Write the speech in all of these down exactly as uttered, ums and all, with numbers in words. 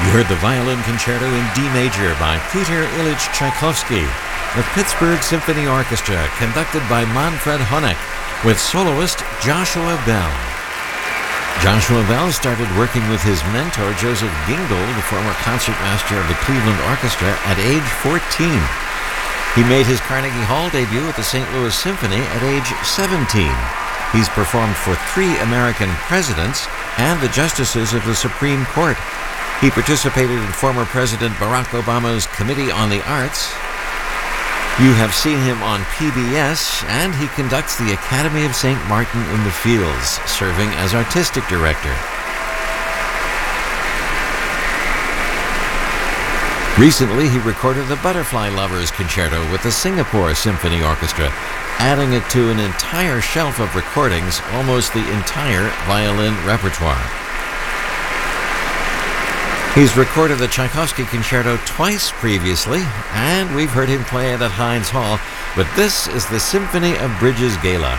You heard the Violin Concerto in D major by Peter Ilyich Tchaikovsky, the Pittsburgh Symphony Orchestra, conducted by Manfred Honeck, with soloist Joshua Bell. Joshua Bell started working with his mentor Joseph Gingold, the former concertmaster of the Cleveland Orchestra, at age fourteen. He made his Carnegie Hall debut at the Saint Louis Symphony at age seventeen. He's performed for three American presidents and the justices of the Supreme Court. He participated in former President Barack Obama's Committee on the Arts. You have seen him on P B S, and he conducts the Academy of Saint Martin in the Fields, serving as artistic director. Recently, he recorded the Butterfly Lovers Concerto with the Singapore Symphony Orchestra, adding it to an entire shelf of recordings, almost the entire violin repertoire. He's recorded the Tchaikovsky Concerto twice previously, and we've heard him play it at Heinz Hall, but this is the Symphony of Bridges Gala.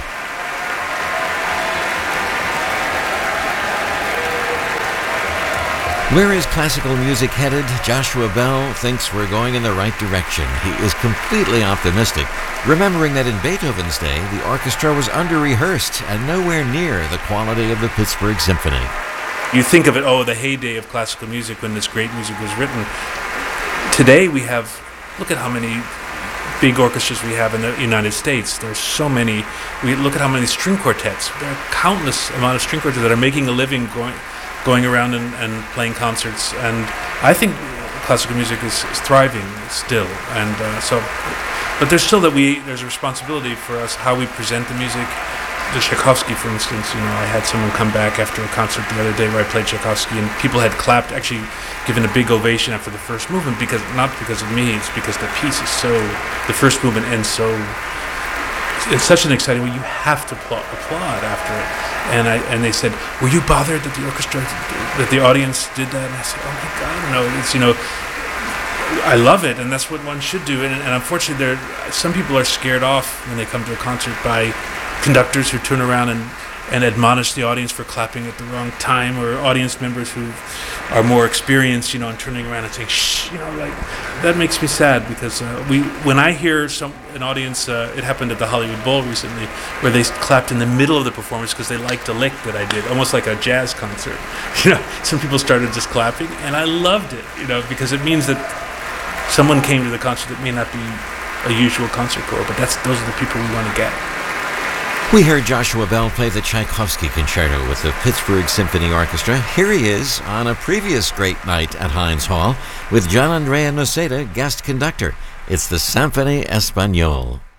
Where is classical music headed? Joshua Bell thinks we're going in the right direction. He is completely optimistic, remembering that in Beethoven's day, the orchestra was under-rehearsed and nowhere near the quality of the Pittsburgh Symphony. You think of it, oh, the heyday of classical music when this great music was written. Today we have, look at how many big orchestras we have in the United States. There's so many. We look at how many string quartets. There are countless amount of string quartets that are making a living going going around and, and playing concerts. And I think classical music is, is thriving still. And uh, so, but there's still that we there's a responsibility for us how we present the music. The Tchaikovsky, for instance, you know, I had someone come back after a concert the other day where I played Tchaikovsky, and people had clapped, actually given a big ovation after the first movement, because not because of me, it's because the piece is so, the first movement ends so, it's such an exciting way, you have to applaud, applaud after it. And I and they said, were you bothered that the orchestra, that the audience did that? And I said, oh my God, no, it's, you know, I love it, and that's what one should do. And, and unfortunately, there, some people are scared off when they come to a concert by conductors who turn around and, and admonish the audience for clapping at the wrong time, or audience members who are more experienced, you know, and turning around and saying, shh, you know, like, that makes me sad, because uh, we, when I hear some an audience, uh, it happened at the Hollywood Bowl recently, where they clapped in the middle of the performance because they liked a lick that I did, almost like a jazz concert. You know, some people started just clapping, and I loved it, you know, because it means that someone came to the concert that may not be a usual concert goer, but that's those are the people we want to get. We heard Joshua Bell play the Tchaikovsky Concerto with the Pittsburgh Symphony Orchestra. Here he is on a previous great night at Heinz Hall with Gian Andrea Noseda, guest conductor. It's the Symphonie Espagnole.